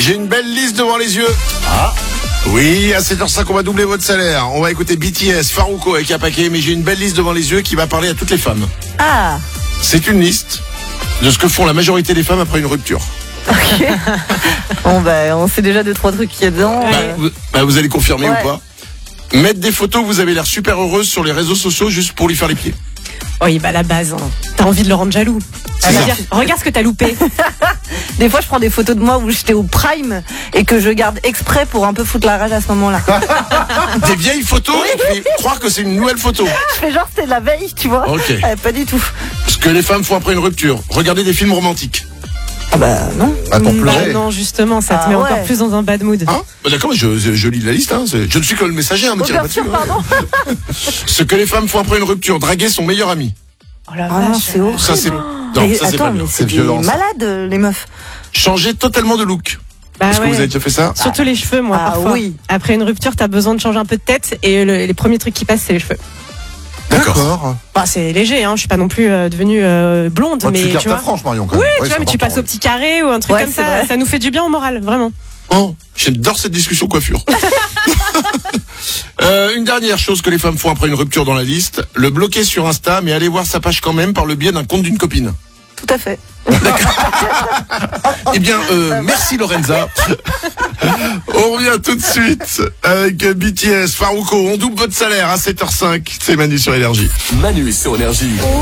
J'ai une belle liste devant les yeux. Ah. Oui, à 7h05, on va doubler votre salaire. On va écouter BTS, Farruko avec un paquet, mais j'ai une belle liste devant les yeux qui va parler à toutes les femmes. Ah. C'est une liste de ce que font la majorité des femmes après une rupture. Ok. Bon, on sait déjà 2-3 trucs qu'il y a dedans. Vous allez confirmer Ouais. ou pas? Mettre des photos où vous avez l'air super heureuse sur les réseaux sociaux juste pour lui faire les pieds. Oui, la base, hein. T'as envie de le rendre jaloux. C'est ça. Regarde ce que t'as loupé. Des fois, je prends des photos de moi où j'étais au prime et que je garde exprès pour un peu foutre la rage à ce moment-là. Des vieilles photos et puis croire que c'est une nouvelle photo. Je fais genre c'était de la veille, tu vois. Ok. Pas du tout. Ce que les femmes font après une rupture. Regardez des films romantiques. Ah bah non. Pour pleurer. Non, justement, ça te Ah met ouais. encore plus dans un bad mood. Hein? D'accord, mais je lis la liste. Hein. Je ne suis que le messager, me Oh, tirez bien pas dessus. sûr, pardon. Ce que les femmes font après une rupture. Draguer son meilleur ami. Oh la Ah non, vache. c'est horrible. Ça, c'est... Non, Mais ça, c'est pas attends, bien. mais C'est c'est des violent, ça. malades, les meufs. Changer totalement de look. Bah Est-ce que ouais. vous avez déjà fait ça? Surtout les cheveux, moi, Ah parfois. oui. Après une rupture, t'as besoin de changer un peu de tête et les premiers trucs qui passent, c'est les cheveux. D'accord. Bah, c'est léger, hein. Je suis pas non plus devenue blonde, Moi, mais tu gardes tu ta vois. frange, Marion, quand Oui, même. tu vois, mais tu passes au petit carré ou un truc Ouais, comme c'est ça. vrai. Ça nous fait du bien au moral, vraiment. Oh, j'adore cette discussion coiffure. Une dernière chose que les femmes font après une rupture dans la liste, le bloquer sur Insta, mais aller voir sa page quand même par le biais d'un compte d'une copine. Tout à fait. Eh bien, merci Lorenza. On revient tout de suite avec BTS, Farruko. On double votre salaire à 7h05. C'est Manu sur Énergie. Manu sur Énergie.